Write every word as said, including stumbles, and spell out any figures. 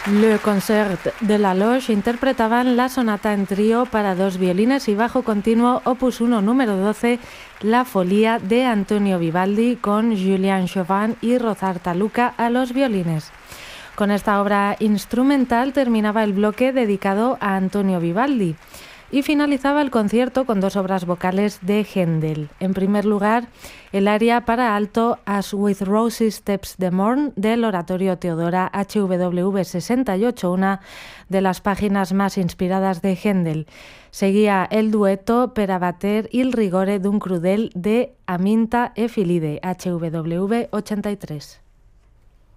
Le Concert de la Loge interpretaban la sonata en trío para dos violines y bajo continuo opus uno número doce, La Folía de Antonio Vivaldi, con Julian Chauvin y Rozarta Luca a los violines. Con esta obra instrumental terminaba el bloque dedicado a Antonio Vivaldi y finalizaba el concierto con dos obras vocales de Händel. En primer lugar, el aria para alto As with Roses Steps the Morn del oratorio Teodora H W V sesenta y ocho, una de las páginas más inspiradas de Händel. Seguía el dueto Per abater il rigore d'un crudel de Aminta e Filide H W V ochenta y tres.